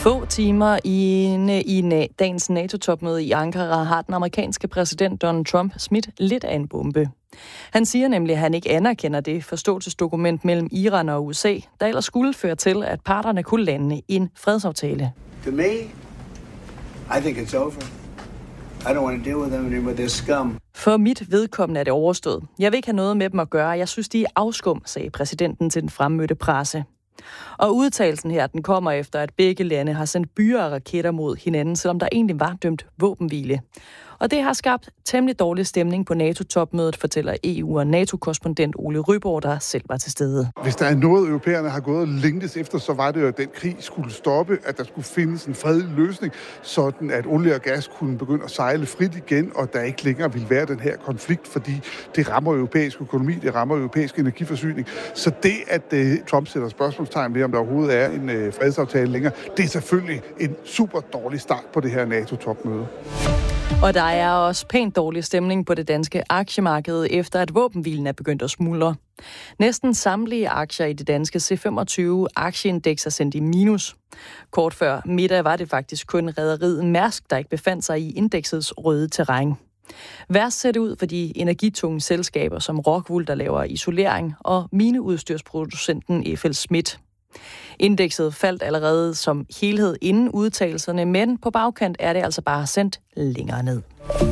Få timer i dagens NATO-topmøde i Ankara har den amerikanske præsident Donald Trump smidt lidt af en bombe. Han siger nemlig, at han ikke anerkender det forståelsesdokument mellem Iran og USA, der ellers skulle føre til, at parterne kunne lande en fredsaftale. To me, I think it's over. I don't want to deal with them anymore with this scum. For mit vedkommende er det overstået. Jeg vil ikke have noget med dem at gøre. Jeg synes, de er afskum, sagde præsidenten til den fremmødte presse. Og udtalelsen her, den kommer efter, at begge lande har sendt byer af raketter mod hinanden, selvom der egentlig var dømt våbenhvile. Og det har skabt temmelig dårlig stemning på NATO-topmødet, fortæller EU- og NATO-korrespondent Ole Ryborg, der selv var til stede. Hvis der er noget, europæerne har gået længtes efter, så var det jo, at den krig skulle stoppe, at der skulle findes en fredelig løsning, sådan at olie og gas kunne begynde at sejle frit igen, og der ikke længere ville være den her konflikt, fordi det rammer europæisk økonomi, det rammer europæisk energiforsyning. Så det, at Trump sætter spørgsmålstegn ved, om der overhovedet er en fredsaftale længere, det er selvfølgelig en super dårlig start på det her NATO-topmøde. Og der er også pænt dårlig stemning på det danske aktiemarked, efter at våbenhvilen er begyndt at smuldre. Næsten samtlige aktier i det danske C25-aktieindeks er sendt i minus. Kort før middag var det faktisk kun rederiet Mærsk, der ikke befandt sig i indeksets røde terræn. Værst ser det ud for de energitunge selskaber som Rockwool, der laver isolering, og mineudstyrsproducenten FLSmidth. Indekset faldt allerede som helhed inden udtalelserne, men på bagkant er det altså bare sendt længere ned.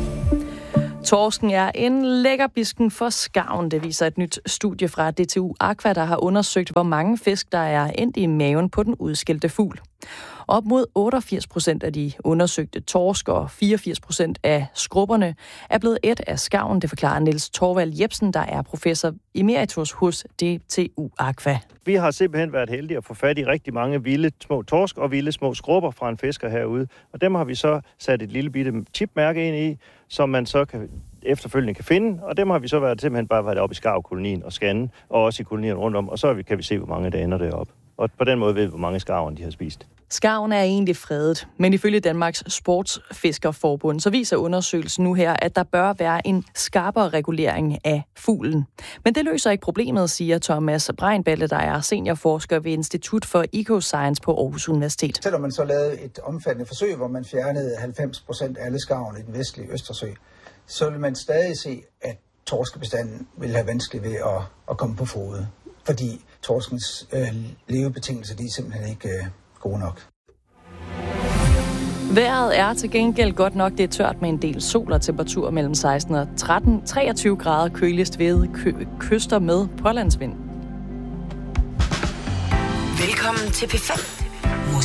Torsken er en lækkerbisken for skarven, det viser et nyt studie fra DTU Aqua, der har undersøgt, hvor mange fisk, der er endt i maven på den udskilte fugl. Op mod 88% af de undersøgte torsk og 84% af skrubberne er blevet ædt af skarven, det forklarer Niels Torvald Jebsen, der er professor emeritus hos DTU Aqua. Vi har simpelthen været heldige at få fat i rigtig mange vilde små torsk og vilde små skrubber fra en fisker herude. Og dem har vi så sat et lille bitte chipmærke ind i, som man så efterfølgende kan finde. Og dem har vi så simpelthen bare været oppe i skarvkolonien og scanne, og også i kolonien rundt om. Og så kan vi se, hvor mange der ender deroppe. Og på den måde ved vi, hvor mange skarven de har spist. Skarven er egentlig fredet, men ifølge Danmarks Sportsfiskerforbund, så viser undersøgelsen nu her, at der bør være en skarpere regulering af fuglen. Men det løser ikke problemet, siger Thomas Breinballe, der er seniorforsker ved Institut for Ecoscience på Aarhus Universitet. Selvom man så lavede et omfattende forsøg, hvor man fjernede 90% af alle skarven i den vestlige Østersø, så vil man stadig se, at torskebestanden vil have vanskeligt ved at komme på fode, fordi torskens levebetingelser, de er simpelthen ikke gode nok. Vejret er til gengæld godt nok, det er tørt med en del sol og temperatur mellem 16 og 23 grader, køligst ved kyster med pålandsvind. Velkommen til P5.